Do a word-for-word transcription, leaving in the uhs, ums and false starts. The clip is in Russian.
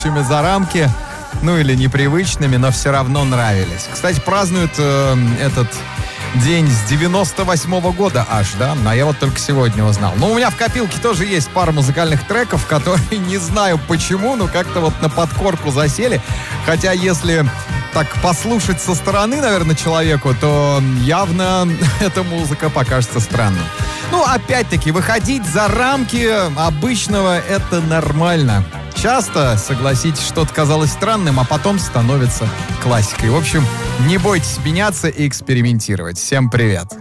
за рамки, ну или непривычными, но все равно нравились. Кстати, празднуют э, этот день с девяносто восьмого года аж, да? А я вот только сегодня узнал. Но у меня в копилке тоже есть пара музыкальных треков, которые не знаю почему, но как-то вот на подкорку засели. Хотя если так послушать со стороны, наверное, человеку, то явно эта музыка покажется странной. Ну, опять-таки, выходить за рамки обычного — это нормально. Часто, согласитесь, что-то казалось странным, а потом становится классикой. В общем, не бойтесь меняться и экспериментировать. Всем привет!